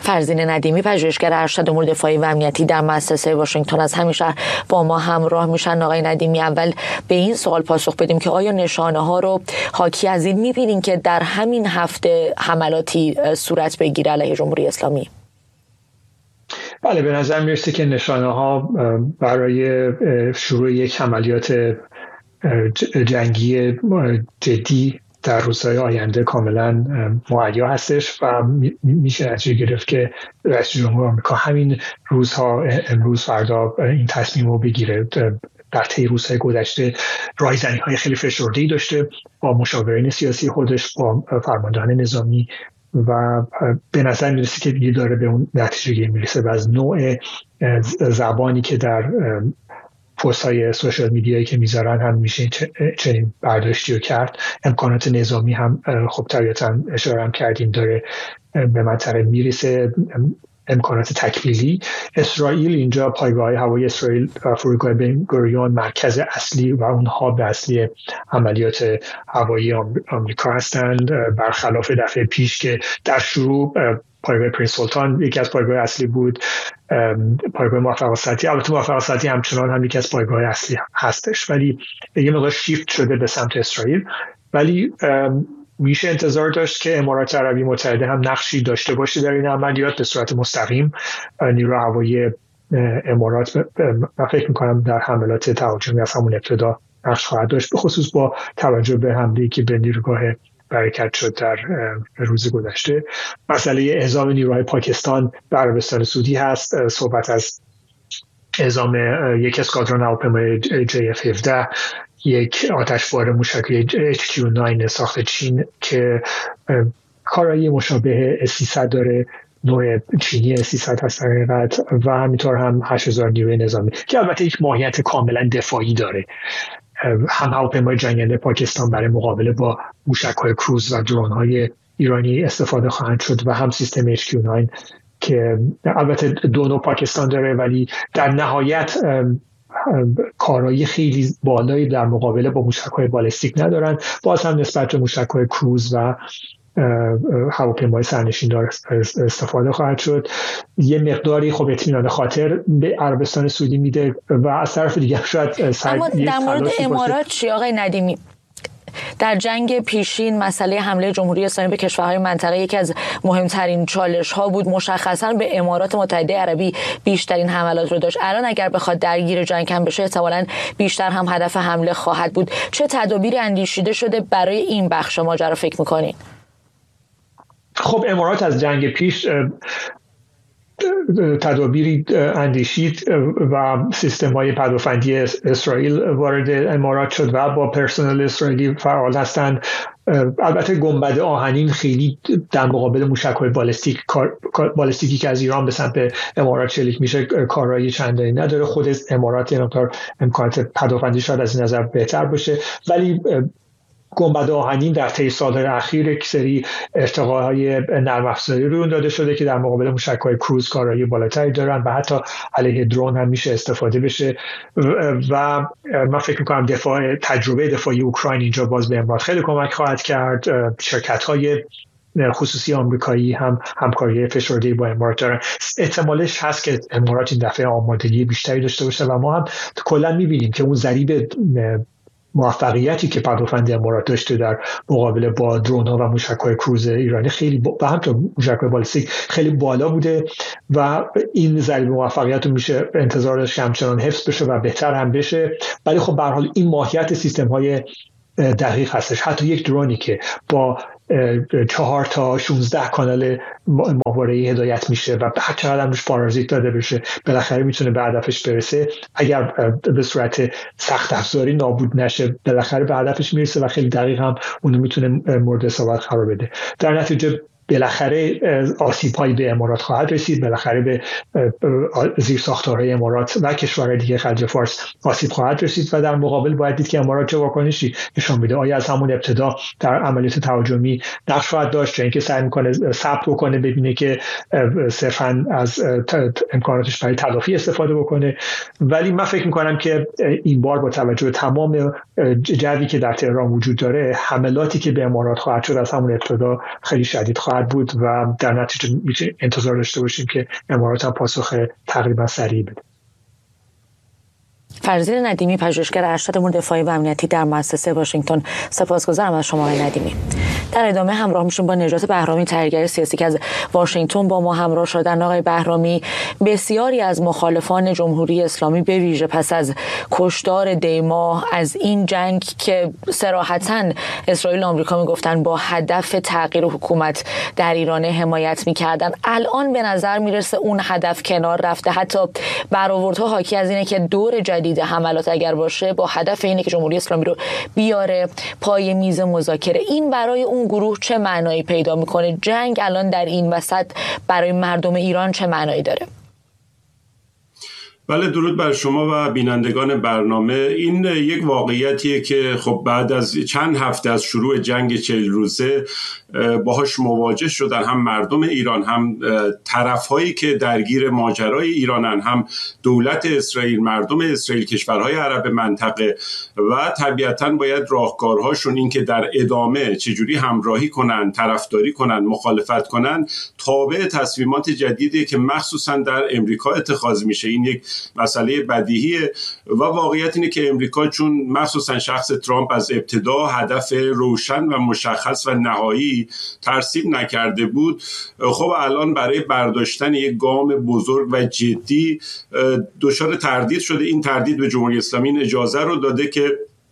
فرزین ندیمی، پژوهشگر ارشد امور دفاعی و امنیتی در مؤسسه واشنگتن از همین شهر با ما همراه میشن. آقای ندیمی، اول به این سوال پاسخ بدیم که آیا نشانه ها رو حاکی از این میبینین که در همین هفته حملاتی صورت بگیره علیه جمهوری اسلامی؟ بله، به نظر میرسه که نشانه ها برای شروع یک عملیات جنگی جدی در روزهای آینده کاملا مهیا هستش و میشه نتیجه گرفت که رئیس جمهور آمریکا همین روزها، امروز فردا، این تصمیم رو بگیره. در طی روزهای گذشته رایزنی‌های خیلی فشرده‌ای داشته با مشاورین سیاسی خودش، با فرماندهان نظامی و به نظر میرسه که دیگه داره به اون نتیجه میرسه و از نوع زبانی که در پست‌های سوشال میدیایی که میذارن هم میشه چنین برداشتی رو کرد. امکانات نظامی هم خب طبیعتاً اشاره هم کردیم داره به منطقه میرسه، امکانات تکمیلی. اسرائیل اینجا پایگاه هوایی اسرائیل و فرودگاه بن گوریون مرکز اصلی و اون هاب اصلی عملیات هوایی آمریکا هستند، برخلاف دفعه پیش که در شروع پایگاه پرنس سلطان یکی از پایگاه اصلی بود، پایگاه موفق سطحی. البته موفق سطحی همچنان هم یکی از پایگاه اصلی هستش، ولی یه مقدار شیفت شده به سمت اسرائیل. ولی میشه انتظار داشت که امارات عربی متحده هم نقشی داشته باشه در این عملیات به صورت مستقیم. نیروی هوایی امارات من فکر میکنم در حملات تهاجمی از همون ابتدا نقش خواهد داشت، به خصوص با توجه به حمله‌ای که به نیروگاه برکت شد در روز گذشته. مسئله اعزام نیروهای پاکستان به عربستان سعودی هست، صحبت از اعزام یک اسکادرون هواپیمای JF-17، یک آتشبار موشکی HQ-9 ساخت چین که کارایی مشابه S-300 داره، نوع چینی S-300 هست در حقیقت، و همینطور هم 8000 نیروی نظامی که البته یک ماهیت کاملا دفاعی داره. هم هواپیمای جنگنده پاکستان برای مقابله با موشک‌های کروز و درون‌های ایرانی استفاده خواهند شد و هم سیستم HQ-9 که البته دو نوع پاکستان داره ولی در نهایت کارایی خیلی بالایی در مقابله با موشک‌های بالستیک ندارن. باز هم نسبت به موشک‌های کروز و هواپیمای سرنشیندار استفاده خواهد شد. یه مقداری خب اطمینان خاطر به عربستان سعودی میده و از طرف دیگه شاید اما در مورد امارات چی آقای ندیمی؟ در جنگ پیشین مسئله حمله جمهوری اسلامی به کشورهای منطقه یکی از مهمترین چالش‌ها بود. مشخصاً به امارات متحده عربی بیشترین حملات رو داشت. الان اگر بخواد درگیر جنگ هم بشه احتمالاً بیشتر هم هدف حمله خواهد بود. چه تدابیری اندیشیده شده برای این بخش ماجرا فکر می‌کنین؟ خب امارات از جنگ پیش تدابیری اندیشید و سیستم‌های پدافندی اسرائیل وارد امارات شد و با پرسنل اسرائیلی فعال هستند. البته گنبد آهنین خیلی در مقابل موشک‌های بالستیکی که از ایران به سمت امارات شلیک میشه کارایی چندانی نداره. خود امارات امکانات پدافندی شاید از این نظر بهتر باشه، ولی گنبد آهنین در طی سال‌های اخیر یک سری ارتقاهای نرم افزاری رو داده شده که در مقابل موشک‌های کروز کارایی بالاتری دارن و حتی علیه درون هم میشه استفاده بشه و من فکر می‌کنم تجربه دفاعی اوکراین اینجا باز به امارات خیلی کمک خواهد کرد. شرکت‌های خصوصی آمریکایی هم همکاری فشرده‌ای با امارات دارن. احتمالش هست که امارات این دفعه آمادگی بیشتری داشته باشه و ما هم کلا می‌بینیم که اون ضریب موفقیتی که پدافند امارات داشته در مقابله با درون‌ها و موشک‌های کروز ایرانی خیلی و همچنین موشک‌های بالستیک خیلی بالا بوده و این ضریب موفقیت رو میشه انتظار داشت که همچنان حفظ بشه و بهتر هم بشه. ولی خب به هر حال این ماهیت سیستم‌های دقیق هستش. حتی یک درونی که با 4 تا 16 کانال ماهواره‌ای هدایت میشه و هر چقدر هم روش پارازیت داده بشه بالاخره میتونه به هدفش برسه. اگر به صورت سخت افزاری نابود نشه بالاخره به هدفش میرسه و خیلی دقیق هم اونو میتونه مورد اصابت قرار بده. در نتیجه بالاخره آسیب‌هایی به امارات خواهد رسید، بالاخره به زیرساختارهای امارات و کشورهای دیگه خلیج فارس آسیب خواهد رسید و در مقابل باید دید که امارات چه واکنشی نشان میده. آیا از همون ابتدا در عملیات تهاجمی نقش خواهد داشت، اینکه سعی میکنه ثبت بکنه ببینه که صرفاً از امکاناتش برای تلافی استفاده بکنه. ولی من فکر میکنم که این بار با توجه به تمام جوی که در تهران وجود داره، حملاتی که به امارات خواهد شد از همون ابتدا خیلی شدید خواهد خواهد بود و در نتیجه میشه انتظار داشته باشیم که امارات هم پاسخ تقریبا سریع بده. فرزین ندیمی، پژوهشگر ارشد امور دفاعی و امنیتی در مؤسسه واشنگتن، سپاسگزارم از شما آقای ندیمی. در ادامه همراه میشیم با نجات بهرامی، تحلیلگر سیاسی که از واشنگتن با ما همراه شدن. آقای بهرامی، بسیاری از مخالفان جمهوری اسلامی به ویژه پس از کشتار دی‌ماه از این جنگ که صراحتاً اسرائیل و آمریکا میگفتن با هدف تغییر حکومت در ایران حمایت میکردن، الان به نظر میرسه اون هدف کنار رفته. حتی برآوردها حاکی از اینه که دور جدید حملات اگر باشه با هدف اینه که جمهوری اسلامی رو بیاره پای میز مذاکره. این برای اون گروه چه معنایی پیدا میکنه؟ جنگ الان در این وسط برای مردم ایران چه معنایی داره؟ بله، درود بر شما و بینندگان برنامه. این یک واقعیتیه که خب بعد از چند هفته از شروع جنگ 40 روزه باهاش مواجه شدن هم مردم ایران، هم طرف‌هایی که درگیر ماجرای ایرانن، هم دولت اسرائیل، مردم اسرائیل، کشورهای عرب منطقه و طبیعتاً باید راهکارهاشون این که در ادامه چجوری همراهی کنن، طرفداری کنن، مخالفت کنن، تابع تصمیمات جدیدی که مخصوصاً در امریکا اتخاذ میشه. این یک مسئله بدیهیه و واقعیت اینه که امریکا چون مخصوصا شخص ترامپ از ابتدا هدف روشن و مشخص و نهایی ترسیم نکرده بود، خب الان برای برداشتن یک گام بزرگ و جدی دچار تردید شده. این تردید به جمهوری اسلامی این اجازه رو داده که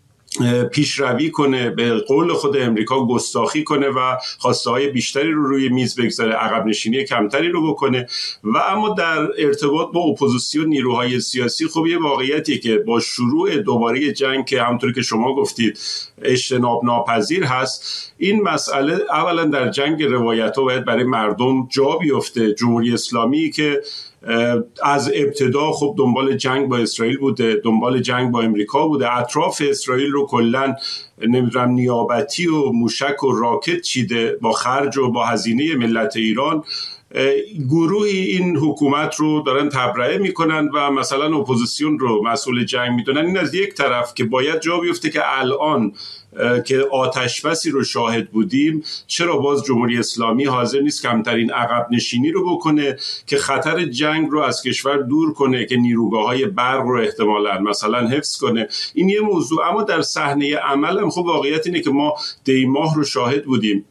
پیشروی کنه، به قول خود امریکا گستاخی کنه و خواسته‌های بیشتری رو روی میز بگذاره، عقب نشینی کمتری رو بکنه. و اما در ارتباط با اپوزیسیون، نیروهای سیاسی، خب یه واقعیتی که با شروع دوباره جنگ که همونطور که شما گفتید اجتناب ناپذیر هست، این مسئله اولا در جنگ روایت‌ها باید برای مردم جا بیفته. جمهوری اسلامی که از ابتدا خب دنبال جنگ با اسرائیل بوده، دنبال جنگ با امریکا بوده، اطراف اسرائیل رو کلن نمیدونم نیابتی و موشک و راکت چیده با خرج و با هزینه ملت ایران. گروهی این حکومت رو دارن تبرئه میکنن و مثلا اپوزیسیون رو مسئول جنگ میدونن. این از یک طرف که باید جا بیفته که الان که آتش بسی رو شاهد بودیم، چرا باز جمهوری اسلامی حاضر نیست کمترین عقب نشینی رو بکنه که خطر جنگ رو از کشور دور کنه، که نیروگاه‌های برق رو احتمالاً مثلا حفظ کنه. این یه موضوع. اما در صحنه عمل هم خب واقعیت اینه که ما دی‌ماه رو شاهد بودیم.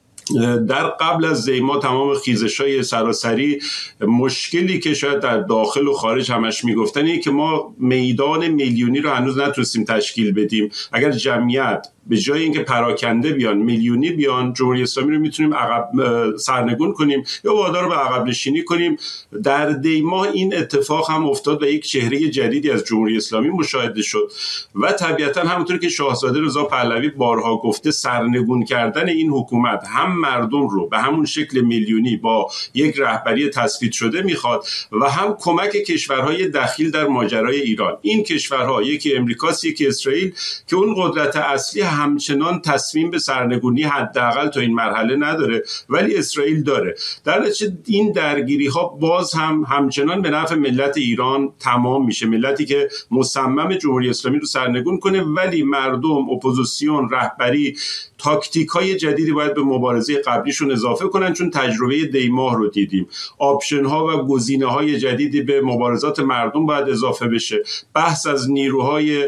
در قبل از دی‌ماه تمام خیزش‌های سراسری، مشکلی که شاید در داخل و خارج همش میگفتن اینه که ما میدان میلیونی رو هنوز نتونستیم تشکیل بدیم. اگر جمعیت به جای اینکه پراکنده بیان میلیونی بیان، جمهوری اسلامی رو میتونیم عقب سرنگون کنیم یا وادار رو به عقب نشینی کنیم. در دی‌ماه این اتفاق هم افتاد و یک چهره جدیدی از جمهوری اسلامی مشاهده شد و طبیعتا همونطور که شاهزاده رضا پهلوی بارها گفته، سرنگون کردن این حکومت هم مردم رو به همون شکل میلیونی با یک رهبری تثبیت شده میخواد و هم کمک کشورهای دخیل در ماجرای ایران. این کشورها یکی امریکاست، یکی اسرائیل، که اون قدرت اصلی همچنان تصمیم به سرنگونی حداقل تا این مرحله نداره، ولی اسرائیل داره. در نتیجه این درگیری ها باز هم همچنان به نفع ملت ایران تمام میشه، ملتی که مصمم جمهوری اسلامی رو سرنگون کنه، ولی مردم، اپوزیسیون، رهبری تاکتیک‌های جدیدی باید به مبارزه قبلیشون اضافه کنن، چون تجربه دی‌ماه رو دیدیم. آپشن‌ها و گزینه‌های جدیدی به مبارزات مردم باید اضافه بشه. بحث از نیروهای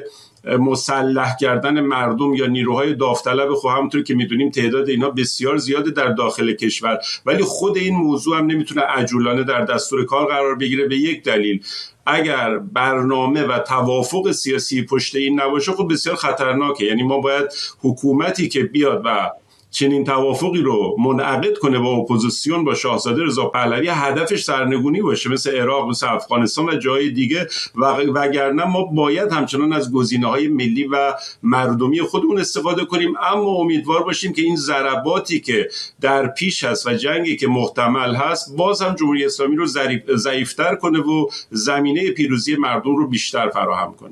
مسلح کردن مردم یا نیروهای داوطلب، خب همونطور که میدونیم تعداد اینا بسیار زیاده در داخل کشور، ولی خود این موضوع هم نمیتونه عجولانه در دستور کار قرار بگیره به یک دلیل: اگر برنامه و توافق سیاسی پشت این نباشه خب بسیار خطرناکه. یعنی ما باید حکومتی که بیاد و چنین توافقی رو منعقد کنه با اپوزیسیون، با شاهزاده رضا پهلوی، هدفش سرنگونی باشه، مثل عراق، مثل افغانستان و جای دیگه، وگرنه ما باید همچنان از گزینه‌های ملی و مردمی خودمون استفاده کنیم. اما امیدوار باشیم که این ضرباتی که در پیش هست و جنگی که محتمل هست باز هم جمهوری اسلامی رو ضعیف‌تر کنه و زمینه پیروزی مردم رو بیشتر فراهم کنه.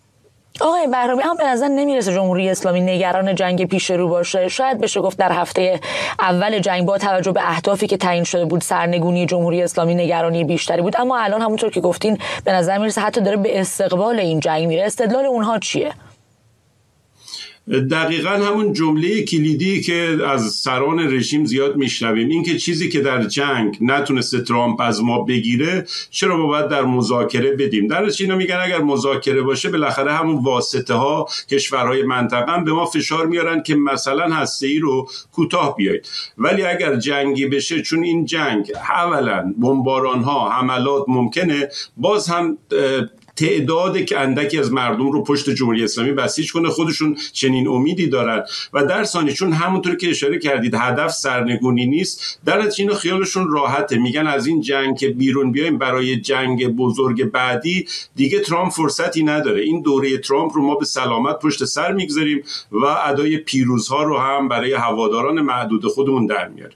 آقای بهرامی، هم به نظر نمیرسه جمهوری اسلامی نگران جنگ پیش رو باشه؟ شاید بشه گفت در هفته اول جنگ با توجه به اهدافی که تعیین شده بود سرنگونی جمهوری اسلامی نگرانی بیشتری بود، اما الان همونطور که گفتین به نظر میرسه حتی داره به استقبال این جنگ میره. استدلال اونها چیه؟ دقیقاً همون جمله کلیدی که از سران رژیم زیاد میشنویم، این که چیزی که در جنگ نتونسته ترامپ از ما بگیره چرا ما باید در مذاکره بدیم. درش اینا میگن اگر مذاکره باشه بالاخره همون واسطه ها کشورهای منطقه به ما فشار میارن که مثلا هسته‌ای رو کوتاه بیایید، ولی اگر جنگی بشه، چون این جنگ اولا بمباران ها حملات ممکنه، باز هم تعداد که اندکی از مردم رو پشت جمهوری اسلامی بسیج کنه، خودشون چنین امیدی دارن. و در ثانی چون همونطور که اشاره کردید هدف سرنگونی نیست، در نتیجه خیالشون راحته، میگن از این جنگ که بیرون بیایم برای جنگ بزرگ بعدی دیگه ترامپ فرصتی نداره، این دوره ترامپ رو ما به سلامت پشت سر میگذاریم و ادای پیروزها رو هم برای هواداران محدود خودمون در میاریم.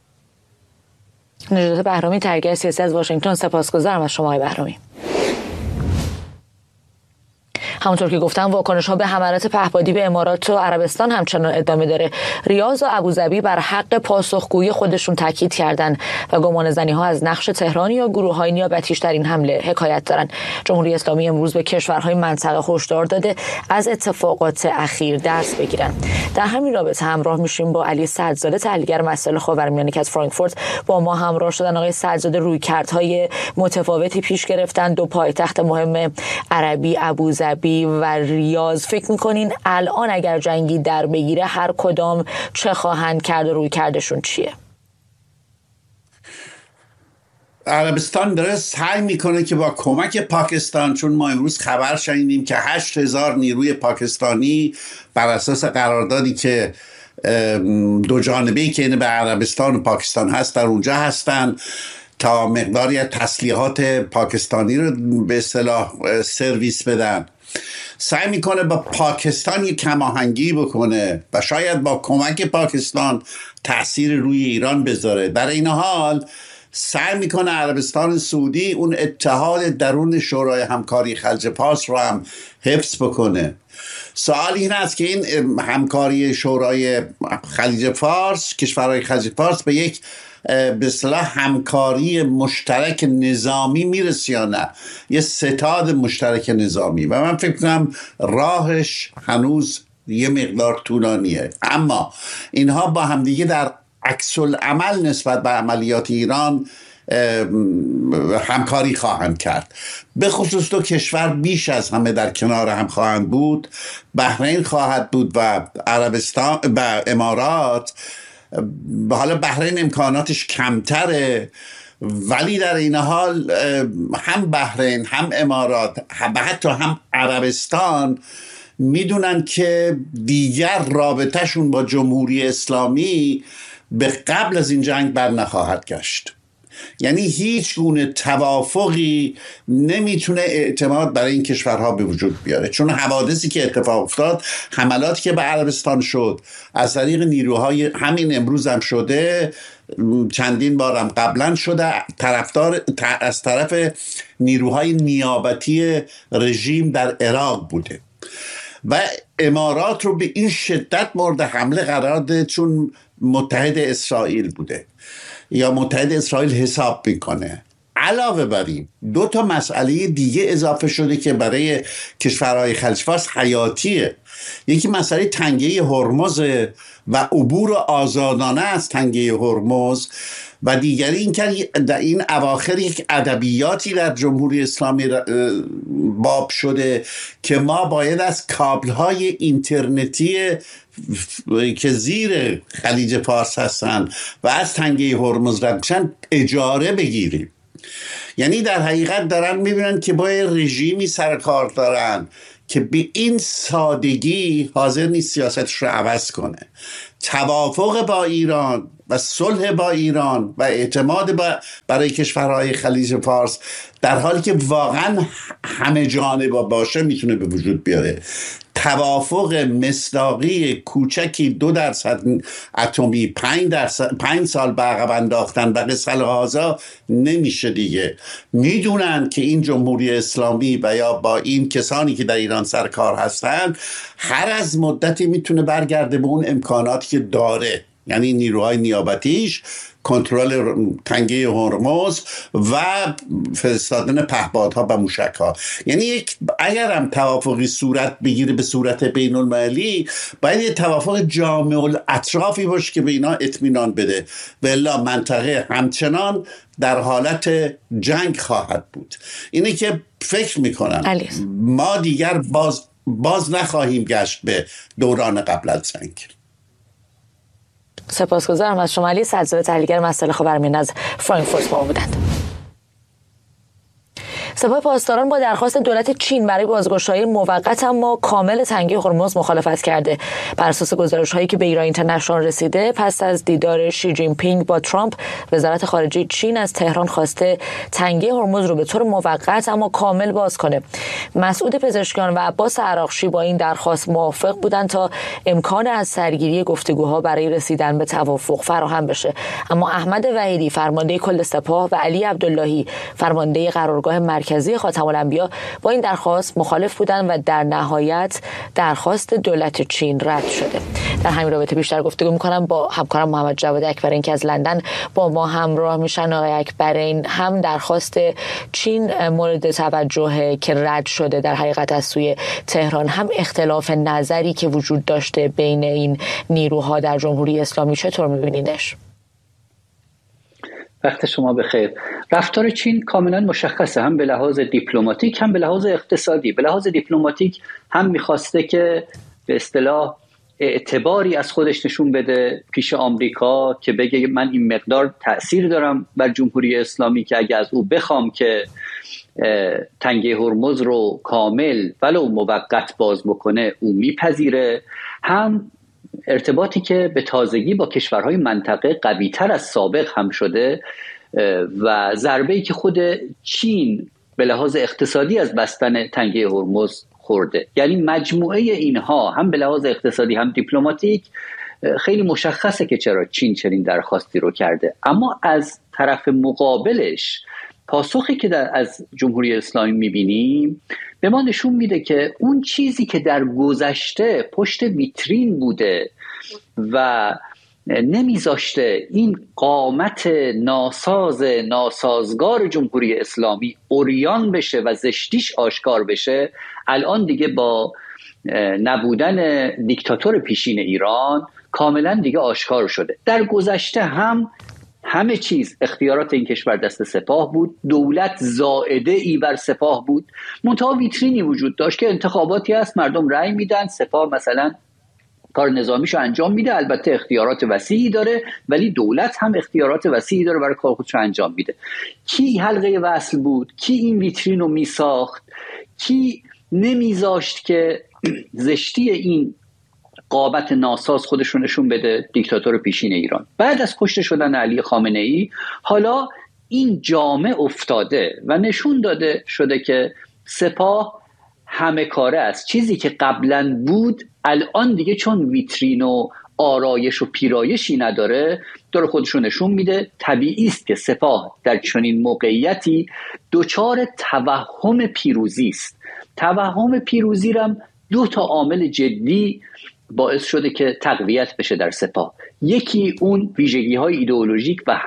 نجات بهرامی، تحلیلگر سیاسی از واشنگتن، سپاسگزارم از شما آقای بهرامی. همونطور که گفتم واکنش‌ها به حملات پهپادی به امارات و عربستان همچنان ادامه داره. ریاض و ابوظبی بر حق پاسخگویی خودشون تاکید کردن و گمانه‌زنی‌ها از نقش تهران یا گروه‌های نیابتیش در این حمله حکایت دارن. جمهوری اسلامی امروز به کشورهای منطقه هشدار داده از اتفاقات اخیر درس بگیرن. در همین رابطه همراه میشیم با علی سعدزاده، تحلیلگر مسائل خاورمیانه که از فرانکفورت با ما همراه شدن. آقای سعدزاده، رویکردهای متفاوتی پیش گرفتن دو پایتخت مهم عربی، ابوظبی و ریاض. فکر میکنین الان اگر جنگی در بگیره هر کدام چه خواهند کرد و رویکردشون چیه؟ عربستان داره سعی میکنه که با کمک پاکستان، چون ما امروز خبر شنیدیم که 8,000 نیروی پاکستانی بر اساس قراردادی که دو جانبه‌ای که به عربستان و پاکستان هست در اونجا هستن تا مقداری از تسلیحات پاکستانی رو به اصطلاح سرویس بدن. سعی میکنه با پاکستان یک هماهنگی بکنه و شاید با کمک پاکستان تأثیر روی ایران بذاره. در این حال سعی میکنه عربستان سعودی اون اتحاد درون شورای همکاری خلیج فارس رو هم حفظ بکنه. سوال این است که این همکاری شورای خلیج فارس، کشورهای خلیج فارس به یک به اصطلاح همکاری مشترک نظامی میرسه یا نه، یه ستاد مشترک نظامی، و من فکر کنم راهش هنوز یه مقدار طولانیه. اما اینها با همدیگه در عکس العمل نسبت به عملیات ایران همکاری خواهند کرد. به خصوص دو کشور بیش از همه در کنار هم خواهند بود. بحرین خواهد بود و عربستان و امارات. حالا بحرین امکاناتش کمتره، ولی در این حال هم بحرین هم امارات و حتی هم عربستان میدونن که دیگر رابطهشون با جمهوری اسلامی به قبل از این جنگ بر نخواهد گشت. یعنی هیچ گونه توافقی نمیتونه اعتماد برای این کشورها به وجود بیاره، چون حوادثی که اتفاق افتاد، حملاتی که به عربستان شد از طریق نیروهای، همین امروز هم شده، چندین بارم قبلا شده، از طرف نیروهای نیابتی رژیم در عراق بوده و امارات رو به این شدت مورد حمله قرار داده چون متحد اسرائیل بوده یا متحد اسرائیل حساب میکنه. علاوه بر این دو تا مسئله دیگه اضافه شده که برای کشورهای خلیج فارس حیاتیه. یکی مسئله تنگه هرمز و عبور آزادانه از تنگه هرمز، و دیگری این که در این اواخر یک ادبیاتی در جمهوری اسلامی باب شده که ما باید از کابل‌های اینترنتی که زیر خلیج فارس هستن و از تنگه هرمز رد میشن اجاره بگیریم. یعنی در حقیقت دارن میبینن که با رژیمی سر کار دارن که به این سادگی حاضر نیست سیاستش رو عوض کنه. توافق با ایران و صلح با ایران و اعتماد برای کشورهای خلیج فارس در حالی که واقعا همه جانبه باشه میتونه به وجود بیاره. توافق مصداقی کوچکی 2% اتمی 5 سال به عقب انداختن و قصه هازا نمیشه دیگه. میدونن که این جمهوری اسلامی و یا با این کسانی که در ایران سر کار هستن هر از مدتی میتونه برگرده به اون امکاناتی که داره، یعنی نیروهای نیابتیش، کنترل تنگه هرمز و فرستادن پهپادها و موشک‌ها. یعنی اگر هم توافقی صورت بگیره به صورت بین المللی، باید یه توافق جامع الاطرافی باشه که به اینا اطمینان بده، و الا منطقه همچنان در حالت جنگ خواهد بود. اینه که فکر میکنم ما دیگر باز نخواهیم گشت به دوران قبل از جنگ. سپاسگزارم از شما علی صدزاده، تحلیلگر مسائل خاورمیانه از فرانکفورت با ما بودند. سپاه پاسداران با درخواست دولت چین برای بازگشایی موقت اما کامل تنگه هرمز مخالفت کرده. بر اساس گزارش‌هایی که به ایران اینترنشنال رسیده، پس از دیدار شی جین پینگ با ترامپ، وزارت خارجه چین از تهران خواسته تنگه هرمز رو به طور موقت اما کامل باز کنه. مسعود پزشکیان و عباس عراقچی با این درخواست موافق بودند تا امکان از سرگیری گفتگوها برای رسیدن به توافق فراهم بشه. اما احمد وحیدی فرمانده کل سپاه و علی عبداللهی فرمانده قرارگاه مرکزی خاتم الانبیا با این درخواست مخالف بودند و در نهایت درخواست دولت چین رد شده. در همین رابطه بیشتر گفتگو می‌کنم با همکارم محمد جواد اکبرین که از لندن با ما همراه میشن. آقای اکبرین، هم درخواست چین مورد توجه که رد شده در حقیقت از سوی تهران، هم اختلاف نظری که وجود داشته بین این نیروها در جمهوری اسلامی، چطور می‌بینینش؟ وقت شما بخیر. رفتار چین کاملا مشخصه، هم به لحاظ دیپلماتیک هم به لحاظ اقتصادی. به لحاظ دیپلماتیک هم میخواسته که به اصطلاح اعتباری از خودش نشون بده پیش آمریکا، که بگه من این مقدار تأثیر دارم بر جمهوری اسلامی که اگه از او بخوام که تنگه هرمز رو کامل ولو موقت باز بکنه او میپذیره. هم ارتباطی که به تازگی با کشورهای منطقه قوی‌تر از سابق هم شده و ضربه‌ای که خود چین به لحاظ اقتصادی از بستن تنگه هرمز خورده. یعنی مجموعه اینها هم به لحاظ اقتصادی هم دیپلماتیک خیلی مشخصه که چرا چین چنین درخواستی رو کرده. اما از طرف مقابلش پاسخی که از جمهوری اسلامی میبینیم به ما نشون میده که اون چیزی که در گذشته پشت ویترین بوده و نمیذاشته این قامت ناسازگار جمهوری اسلامی عریان بشه و زشتیش آشکار بشه، الان دیگه با نبودن دیکتاتور پیشین ایران کاملا دیگه آشکار شده. در گذشته همه چیز اختیارات این کشور دست سپاه بود، دولت زائده ای بر سپاه بود، منتها ویترینی وجود داشت که انتخاباتی هست، مردم رأی میدن، سپاه مثلا کار نظامیشو انجام میده، البته اختیارات وسیعی داره، ولی دولت هم اختیارات وسیعی داره برای کار خودشو انجام میده. کی حلقه وصل بود؟ کی این ویترین رو میساخت؟ کی نمیذاشت که زشتی این قامت ناساز خودشون نشون بده؟ دیکتاتور پیشین ایران. بعد از کشته شدن علی خامنه ای حالا این جامعه افتاده و نشون داده شده که سپاه همه کاره است. چیزی که قبلا بود الان دیگه چون ویترین و آرایش و پیرایشی نداره داره خودشون نشون میده. طبیعی است که سپاه در چنین موقعیتی دچار توهم پیروزی است. توهم پیروزی را دو تا عامل جدی باعث شده که تقویت بشه در سپاه. یکی اون ویژگی‌های ایدئولوژیک و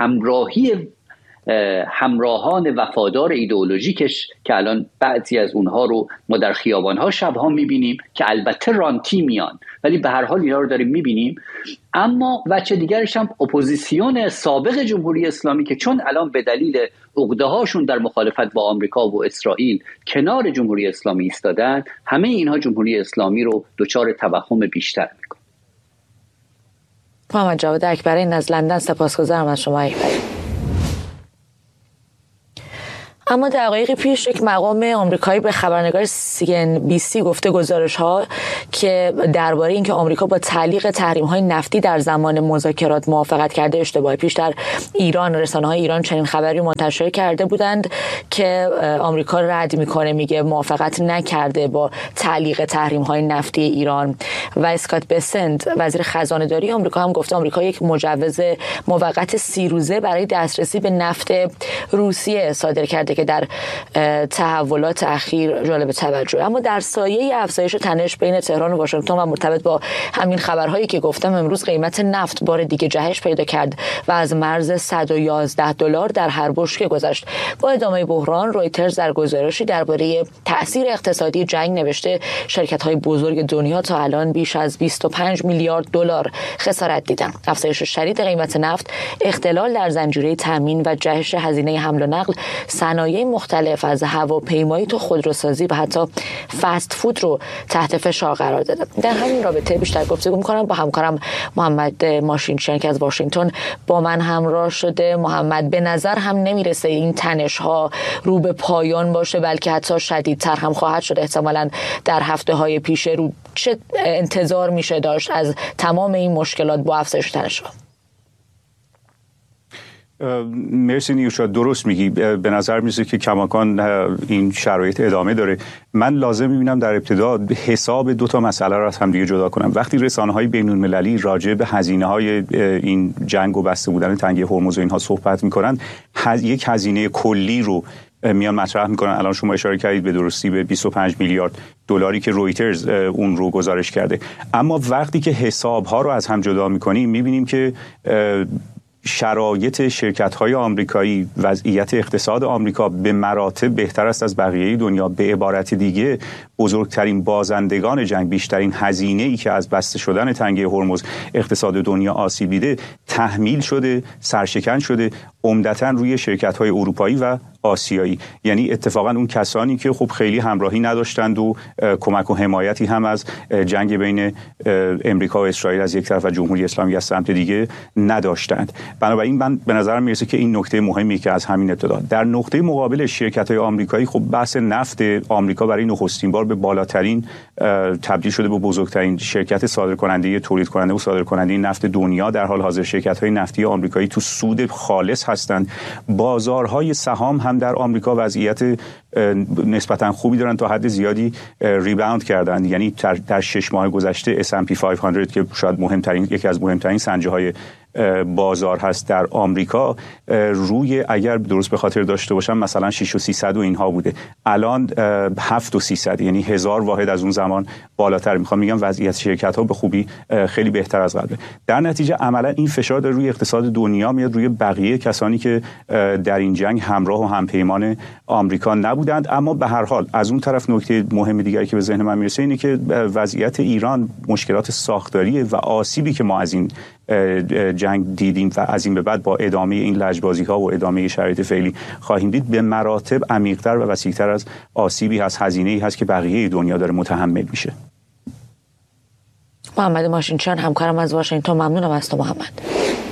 همراهان وفادار ایدئولوژیکش که الان بعضی از اونها رو ما در خیابان‌ها شب‌ها می‌بینیم که البته رانتی میان، ولی به هر حال اینا رو داریم می‌بینیم. اما وجه دیگرش هم اپوزیسیون سابق جمهوری اسلامی که چون الان به دلیل عقده‌هاشون در مخالفت با آمریکا و اسرائیل کنار جمهوری اسلامی ایستادن، همه اینها جمهوری اسلامی رو دچار توهم بیشتر می‌کنه. محمد جواد اکبرین از لندن، سپاسگزارم از شما اکبرین. اما دقایقی پیش یک مقام آمریکایی به خبرنگار CNBC گفته گزارش‌ها که درباره اینکه آمریکا با تعلیق تحریم‌های نفتی در زمان مذاکرات موافقت کرده اشتباهه. پیش در ایران رسانه‌های ایران چنین خبری منتشر کرده بودند که آمریکا رد می‌کنه، میگه موافقت نکرده با تعلیق تحریم‌های نفتی ایران. و اسکات بسنت وزیر خزانه‌داری آمریکا هم گفته آمریکا یک مجوز موقت 30 روزه برای دسترسی به نفت روسیه صادر کرده که که در تحولات اخیر جالب توجه. اما در سایه افزایش تنش بین تهران و واشنگتن و مرتبط با همین خبرهایی که گفتم، امروز قیمت نفت بار دیگه جهش پیدا کرد و از مرز $111 در هر بشکه گذشت. با ادامه بحران، رویترز در گزارشی درباره تأثیر اقتصادی جنگ نوشته شرکت‌های بزرگ دنیا تا الان بیش از 25 میلیارد دلار خسارت دیدن. افزایش شدید قیمت نفت، اختلال در زنجیره تامین و جهش هزینه حمل و نقل صنایع مختلف از هواپیمایی تا خودروسازی و حتی فست فود رو تحت فشار قرار داده. در همین رابطه بیشتر گفتگو می‌کنم با همکارم محمد ماشینچیان که از واشنگتن با من همراه شده. محمد، به نظر هم نمیرسه این تنش‌ها رو به پایان باشه، بلکه حتی شدیدتر هم خواهد شد احتمالاً در هفته‌های پیش رو. چه انتظار میشه داشت از تمام این مشکلات با افزایش تنش‌ها؟ مرسی نیوشا، درست میگی. به نظر میرسه که کماکان این شرایط ادامه داره. من لازم میبینم در ابتدا حساب دو تا مسئله رو از هم دیگه جدا کنم. وقتی رسانه‌های بین‌المللی راجع به هزینه‌های این جنگ و بسته بودن تنگه هرمز و اینها صحبت میکنن، یک هزینه کلی رو میان مطرح میکنن. الان شما اشاره کردید به درستی به 25 میلیارد دلاری که رویترز اون رو گزارش کرده. اما وقتی که حساب‌ها رو از هم جدا میکنیم، میبینیم که شرایط شرکت‌های آمریکایی، وضعیت اقتصاد آمریکا به مراتب بهتر است از بقیه دنیا. به عبارت دیگه بزرگترین بازندگان جنگ، بیشترین هزینه‌ای که از بسته شدن تنگه هرمز اقتصاد دنیا آسیب دیده، تحمیل شده، سرشکن شده عمدتاً روی شرکت‌های اروپایی و آسیایی. یعنی اتفاقا اون کسانی که خب خیلی همراهی نداشتند و کمک و حمایتی هم از جنگ بین امریکا و اسرائیل از یک طرف و جمهوری اسلامی از سمت دیگه نداشتند. بنابراین من به نظرم میرسه که این نکته مهمی که از همین ابتدا. در نقطه مقابل شرکت‌های آمریکایی، خب بحث نفت آمریکا برای نخستین بار به بالاترین تبدیل شده به بزرگترین شرکت صادرکننده، تولید کننده و صادرکننده نفت دنیا. در حال حاضر شرکت‌های نفتی آمریکایی تو سود خالص هستند. بازارهای سهام هم در آمریکا وضعیت نسبتاً خوبی دارن، تا حد زیادی ریباوند کردن. یعنی در 6 ماه گذشته S&P 500 که شاید مهمترین، یکی از مهمترین سنجه‌های بازار هست در آمریکا، روی، اگر درست به خاطر داشته باشم، مثلا 6,300 و اینها بوده، الان 7,300، یعنی 1000 واحد از اون زمان بالاتر. میخوام میگم وضعیت شرکت ها به خوبی خیلی بهتر از قبله. در نتیجه عملا این فشار داره روی اقتصاد دنیا میاد، روی بقیه کسانی که در این جنگ همراه و همپیمان آمریکا نبودند. اما به هر حال از اون طرف نکته مهم دیگری که به ذهن من میرسه اینه که وضعیت ایران، مشکلات ساختاری و آسیبی که ما از این جنگ دیدیم و از این به بعد با ادامه این لجبازی‌ها و ادامه شرایط فعلی خواهیم دید، به مراتب عمیق‌تر و وسیع‌تر از آسیبی هست، هزینه‌ای هست که بقیه دنیا داره متحمل میشه. محمد ماشینچیان همکارم از واشنگتن، ممنونم از تو محمد.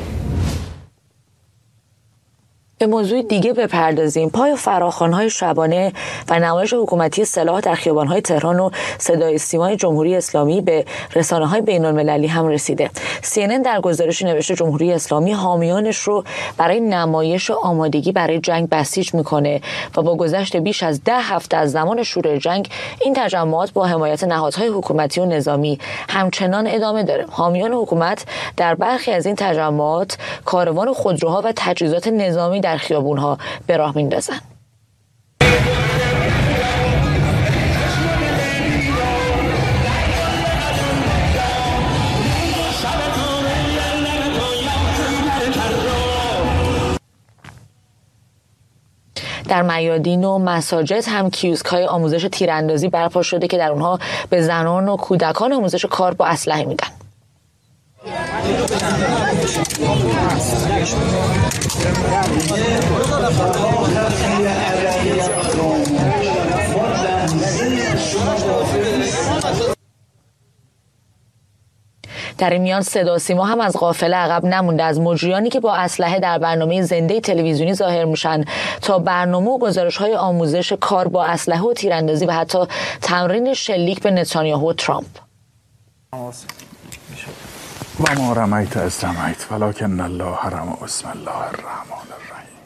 به موضوع دیگه بپردازیم. پای فراخوان‌های شبانه و نمایش حکومتی سلاح در خیابان‌های تهران و صدای سیمای جمهوری اسلامی به رسانه‌های بین‌المللی هم رسیده. CNN در گزارشی نوشته جمهوری اسلامی حامیانش رو برای نمایش آمادگی برای جنگ بسیج میکنه و با گذشت بیش از 10 هفته از زمان شروع جنگ، این تجمعات با حمایت نهادهای حکومتی و نظامی همچنان ادامه داره. حامیان حکومت در برخی از این تجمعات کاروان خودروها و تجهیزات نظامی در خیابونها به راه میندازن. در میادین و مساجد هم کیوسک‌های آموزش تیراندازی برپا شده که در اونها به زنان و کودکان آموزش کار با اسلحه میدن. در این میان صدا سیما هم از قافله عقب نمونده. از مجریانی که با اسلحه در برنامه زنده تلویزیونی ظاهر میشن تا برنامه و گزارش‌های آموزش کار با اسلحه و تیراندازی و حتی تمرین شلیک به نتانیاهو و ترامپ. و ما رمیت از رمیت ولکن الله رمی. بسم الله الرحمن الرحیم.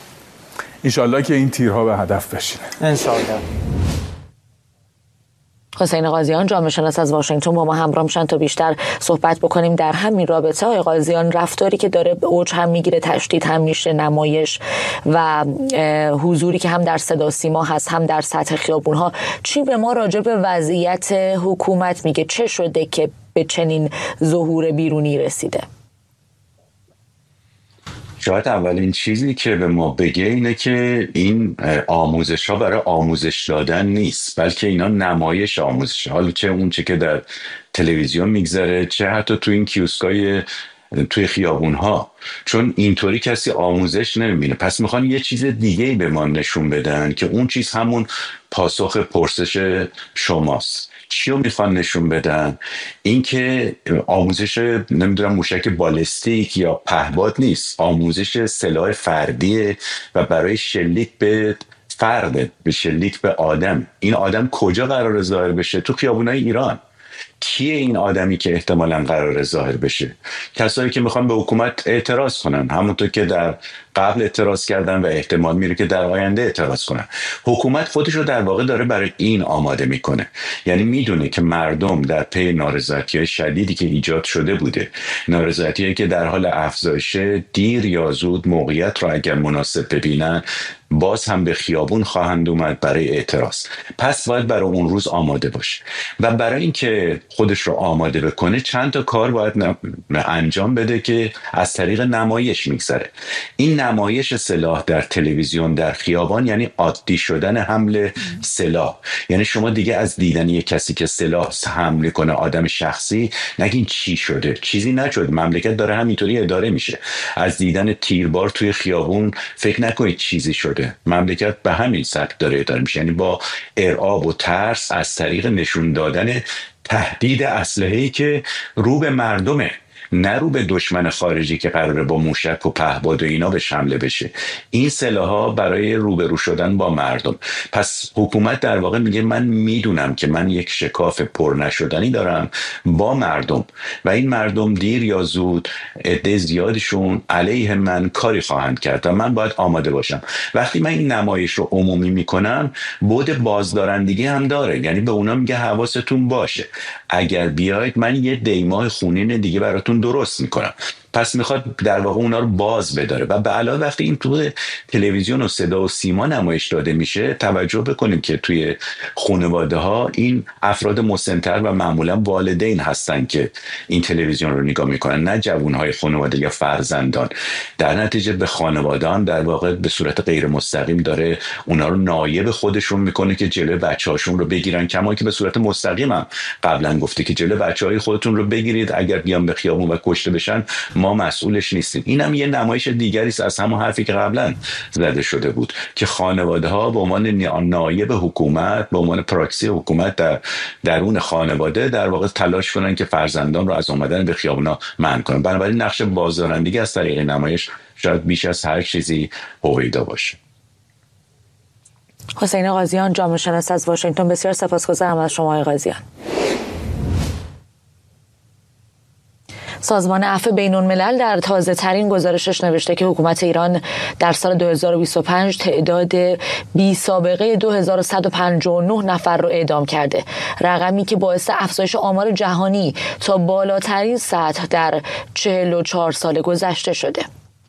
انشالله که این تیرها به هدف بشینه. انشالله. حسین قاضیان جامعه شناس از واشنگتن با ما همراه میشن تا بیشتر صحبت بکنیم در همین رابطه. آقای قاضیان، رفتاری که داره به اوج هم میگیره، تشدید هم میشه، نمایش و حضوری که هم در صدا سیما هست هم در سطح خیابون ها، چی به ما راجع به وضعیت حکومت میگه؟ چه شده که به چنین ظهور بیرونی رسیده؟ شاید اولین چیزی که به ما بگه اینه که این آموزش ها برای آموزش دادن نیست، بلکه اینا نمایش آموزش، حالا چه اون چه که در تلویزیون میگذره، چه حتی تو این کیوسکای توی خیابون ها، چون اینطوری کسی آموزش نمیبینه. پس میخوان یه چیز دیگه به ما نشون بدن که اون چیز همون پاسخ پرسش شماست. چی رو میخوان نشون بدن؟ این که آموزش نمیدونم موشک بالستیک یا پهپاد نیست، آموزش سلاح فردیه و برای شلیک به فرد، به شلیک به آدم. این آدم کجا قرار ظاهر بشه؟ تو خیابونای ایران. کیه این آدمی که احتمالاً قرار ظاهر بشه؟ کسایی که میخوان به حکومت اعتراض کنن، همونطور که در قبل اعتراض کردن و احتمال میره که در آینده اعتراض کنن. حکومت خودش رو در واقع داره برای این آماده میکنه، یعنی میدونه که مردم در پی نارضایتی‌های شدیدی که ایجاد شده بوده، نارضایتی‌هایی که در حال افزایشه، دیر یا زود موقعیت رو اگر مناسب ببینن باز هم به خیابون خواهند اومد برای اعتراض. پس باید برای اون روز آماده باشه و برای اینکه خودش رو آماده بکنه چند تا کار باید انجام بده که از طریق نمایش میگذره. این نمایش سلاح در تلویزیون، در خیابان، یعنی عادی شدن حمل سلاح. یعنی شما دیگه از دیدن یک کسی که سلاح حمله کنه، آدم شخصی، نگین چی شده، چیزی نشد، مملکت داره همینطوری اداره میشه. از دیدن تیربار توی خیابون فکر نکنید چیزی شده، مملکت به همین سبک داره اداره میشه، یعنی با ارعاب و ترس از طریق نشون دادن تهدید اسلحه‌ای که رو به مردمه، نه رو به دشمن خارجی که قراره با موشک و پهپاد و اینا به حمله بشه. این سلاح‌ها برای روبرو شدن با مردم. پس حکومت در واقع میگه من میدونم که من یک شکاف پر نشدنی دارم با مردم و این مردم دیر یا زود عده زیادشون علیه من کاری خواهند کرد و من باید آماده باشم. وقتی من این نمایش رو عمومی میکنم، بعد بازدارندگی هم داره، یعنی به اونا میگه حواستون باشه، اگر بیاید من یه دیماه خونین دیگه براتون درست میکنم. پس میخواد در واقع اونا رو باز بداره. و به علاوه وقتی این تو تلویزیون و صدا و سیما نمایش داده میشه، توجه بکنیم که توی خانواده ها این افراد مسن‌تر و معمولا والدین هستن که این تلویزیون رو نگاه میکنن، نه جوانهای خانواده یا فرزندان. در نتیجه به خانواده‌ان در واقع به صورت غیر مستقیم داره اونا رو نایب خودشون میکنه که جلوی بچه‌هاشون رو بگیرن، کما که به صورت مستقیم هم قبلا گفته که جلوی بچه‌های خودتون رو بگیرید، اگر بیان به خیابون و کشته بشن ما مسئولش نیستیم. اینم یه نمایش دیگری است از همون حرفی که قبلا زده شده بود که خانواده ها به عنوان نایب حکومت، به عنوان پراکسی حکومت در درون خانواده در واقع تلاش کنن که فرزندان رو از اومدن به خیابونا منع کنن. بنابراین نقش بازدارندگی از طریق نمایش شاید بیش از هر چیزی هویدا باشه. حسین قاضیان، جامعه شناس از واشنگتن، بسیار سپاسگزارم از شما آقای قاضیان. سازمان عفو بین‌الملل در تازه ترین گزارشش نوشته که حکومت ایران در سال 2025 تعداد بی سابقه 2159 نفر رو اعدام کرده، رقمی که باعث افزایش آمار جهانی تا بالاترین سطح در 44 سال گذشته شده.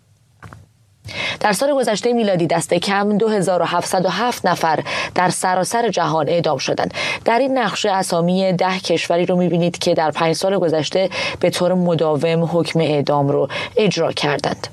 در سال گذشته میلادی دست کم 2707 نفر در سراسر جهان اعدام شدند. در این نقشه اسامی 10 کشوری رو میبینید که در 5 سال گذشته به طور مداوم حکم اعدام رو اجرا کردند.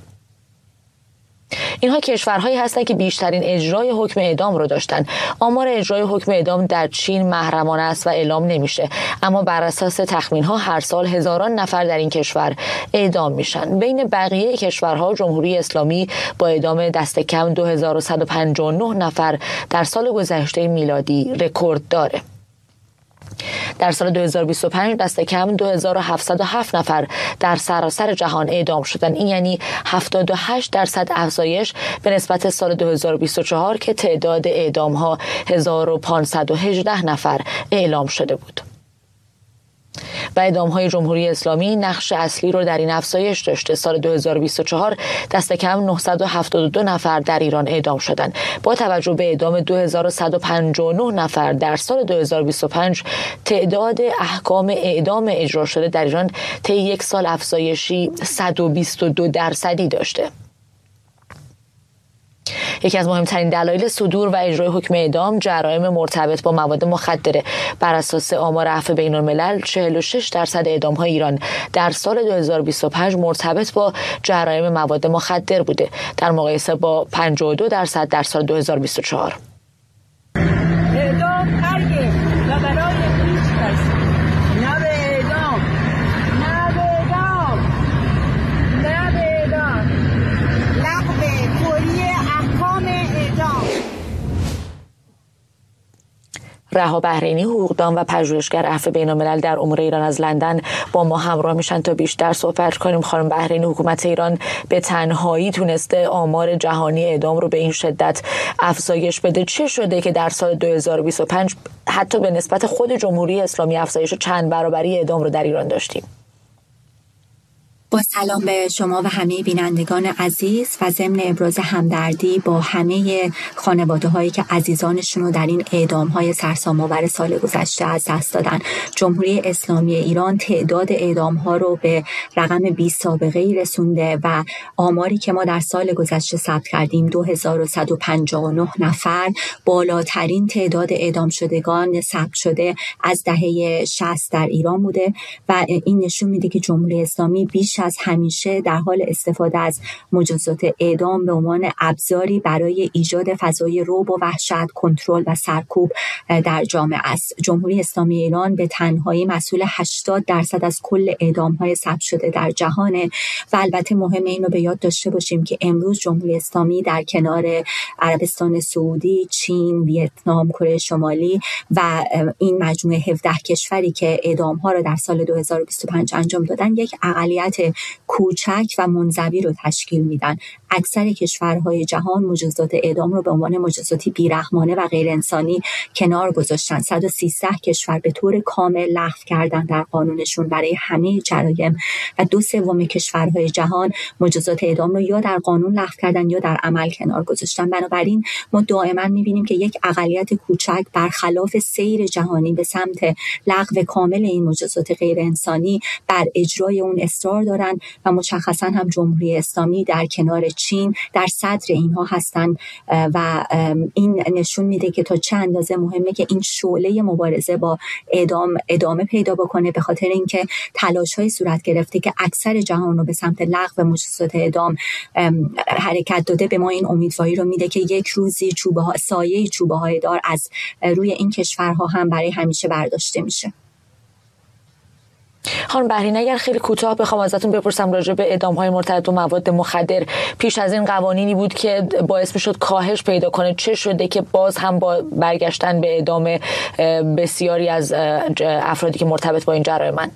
اینها کشورهایی هستند که بیشترین اجرای حکم اعدام رو داشتند. آمار اجرای حکم اعدام در چین محرمانه است و اعلام نمیشه، اما بر اساس تخمین‌ها هر سال هزاران نفر در این کشور اعدام میشن. بین بقیه کشورها جمهوری اسلامی با اعدام دست کم 2159 نفر در سال گذشته میلادی رکورد داره. در سال 2025 دست کم 2707 نفر در سراسر جهان اعدام شدند. این یعنی 78% افزایش به نسبت سال 2024 که تعداد اعدام‌ها 1518 نفر اعلام شده بود. و اعدام‌های جمهوری اسلامی نقش اصلی رو در این افزایش داشته. سال 2024 دست کم 972 نفر در ایران اعدام شدند. با توجه به اعدام 2159 نفر در سال 2025 تعداد احکام اعدام اجرا شده در ایران طی یک سال افزایشی 122% داشته. یکی از مهمترین دلایل صدور و اجرای حکم اعدام جرایم مرتبط با مواد مخدره. بر اساس آمار عفو بین‌الملل 46% اعدام‌های ایران در سال 2025 مرتبط با جرایم مواد مخدر بوده، در مقایسه با 52% در سال 2024. اعدام هرگز و برای هیچ کس نه به اعدام، نه به اعدام، نه به اعدام، لغو فوری احکام اعدام. رها بحرینی، حقوقدان و پژوهشگر عفو بین‌الملل در امور ایران از لندن با ما همراه میشن تا بیشتر صحبت کنیم. خانم بحرینی، حکومت ایران به تنهایی تونسته آمار جهانی اعدام رو به این شدت افزایش بده. چه شده که در سال 2025 حتی به نسبت خود جمهوری اسلامی افزایش چند برابری اعدام رو در ایران داشتیم؟ با سلام به شما و همه بینندگان عزیز و ضمن ابراز همدردی با همه خانواده هایی که عزیزانشون رو در این اعدام های سرسام‌آور سال گذشته از دست دادن. جمهوری اسلامی ایران تعداد اعدام ها رو به رقم 20 سابقه‌ای رسونده و آماری که ما در سال گذشته ثبت کردیم 2159 نفر بالاترین تعداد اعدام شدگان ثبت شده از دهه 60 در ایران بوده و این نشون میده که جمهوری اسلامی بیش از همیشه در حال استفاده از مجازات اعدام به عنوان ابزاری برای ایجاد فضای رعب و وحشت، کنترل و سرکوب در جامعه است. جمهوری اسلامی ایران به تنهایی مسئول 80% از کل اعدام‌های ثبت شده در جهان و البته مهم اینو به یاد داشته باشیم که امروز جمهوری اسلامی در کنار عربستان سعودی، چین، ویتنام، کره شمالی و این مجموعه 17 کشوری که اعدام‌ها را در سال 2025 انجام دادن یک اقلیت کوچک و منزوی رو تشکیل میدن. اکثر کشورهای جهان مجازات اعدام رو به عنوان مجازاتی بیرحمانه و غیر انسانی کنار گذاشتن. 113 کشور به طور کامل لغو کردن در قانونشون برای همه جرایم و 2/3 کشورهای جهان مجازات اعدام رو یا در قانون لغو کردن یا در عمل کنار گذاشتن. بنابراین ما دائما میبینیم که یک اقلیت کوچک برخلاف سیر جهانی به سمت لغو کامل این مجازات غیر انسانی بر اجرای اون اصرار دارن و مشخصا هم جمهوری اسلامی در کنار چین در صدر اینها هستند و این نشون میده که تا چه اندازه مهمه که این شعله مبارزه با اعدام ادامه پیدا بکنه، به خاطر اینکه تلاش‌های صورت گرفته که اکثر جهان رو به سمت لغو مجازات اعدام حرکت داده به ما این امیدواری رو میده که یک روزی سایه چوبه‌های دار از روی این کشورها هم برای همیشه برداشته میشه. خانم بحرینی، اگر خیلی کوتاه بخوام ازتون بپرسم راجع به اعدام‌های مرتبط با مواد مخدر، پیش از این قوانینی بود که باعث می‌شد کاهش پیدا کنه، چه شده که باز هم با برگشتن به اعدام بسیاری از افرادی که مرتبط با این جرایمند؟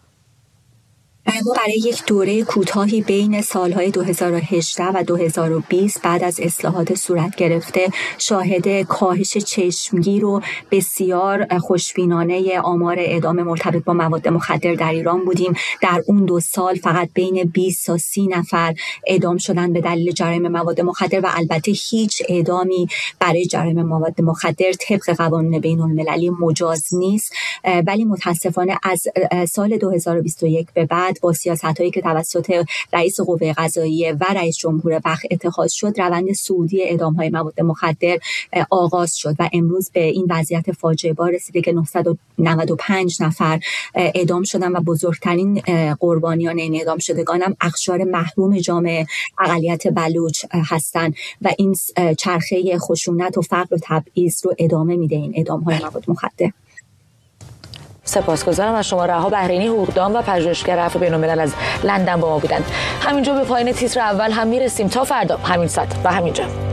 ما برای یک دوره کوتاهی بین سالهای 2018 و 2020 بعد از اصلاحات صورت گرفته شاهد کاهش چشمگیر و بسیار خوشبینانه آمار اعدام مرتبط با مواد مخدر در ایران بودیم. در اون 2 سال فقط بین 20 تا 30 نفر اعدام شدن به دلیل جرایم مواد مخدر و البته هیچ اعدامی برای جرایم مواد مخدر طبق قوانین بین‌المللی مجاز نیست. ولی متاسفانه از سال 2021 به بعد با سیاست‌هایی که توسط رئیس قوه قضاییه و رئیس جمهور وقت اتخاذ شد، روند صعودی اعدام‌های مواد مخدر آغاز شد و امروز به این وضعیت فاجعه بار رسیده که 995 نفر اعدام شدن و بزرگترین قربانیان این اعدام شدگان هم اقشار محروم جامعه اقلیت بلوچ هستند و این چرخه خشونت و فقر و تبعیض رو ادامه میده این اعدام‌های مواد مخدر. سپاسگزارم از شما. رها بحرینی، حقوقدان و پژوهشگر عفو بین‌الملل از لندن با ما بودند. همینجا به پایان تیتر اول هم میرسیم. تا فردا همین ساعت و همینجا.